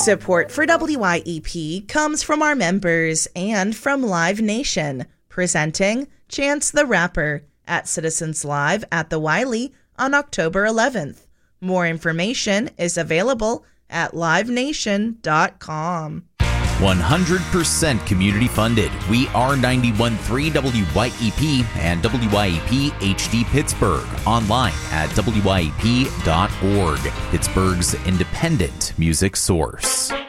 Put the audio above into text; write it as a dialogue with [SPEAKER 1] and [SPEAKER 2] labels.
[SPEAKER 1] Support for WYEP comes from our members and from Live Nation, presenting Chance the Rapper at Citizens Live at the Wiley on October 11th. More information is available at livenation.com.
[SPEAKER 2] 100% community funded. We are 91.3 WYEP and WYEP HD Pittsburgh. Online at WYEP.org. Pittsburgh's independent music source.